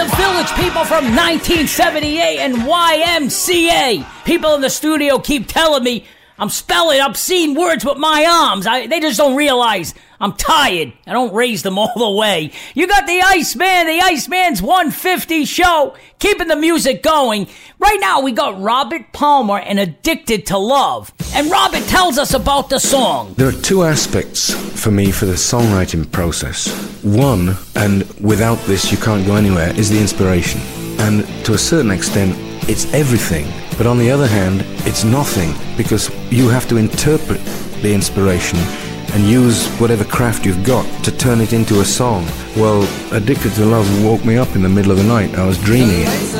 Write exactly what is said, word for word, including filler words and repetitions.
the Village People from nineteen seventy-eight and Y M C A. People in the studio keep telling me I'm spelling obscene words with my arms. I, they just don't realize I'm tired. I don't raise them all the way. You got the Iceman, the Iceman's one fifty show, keeping the music going. Right now we got Robert Palmer and Addicted to Love. And Robert tells us about the song. There are two aspects for me for the songwriting process. One, and without this you can't go anywhere, is the inspiration. And to a certain extent, it's everything. But on the other hand, it's nothing, because you have to interpret the inspiration and use whatever craft you've got to turn it into a song. Well, Addicted to Love woke me up in the middle of the night. I was dreaming it.